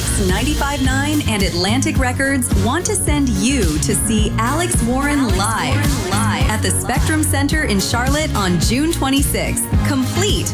Mix 95.9 and Atlantic Records want to send you to see Alex Warren live at the Spectrum Center in Charlotte on June 26th, complete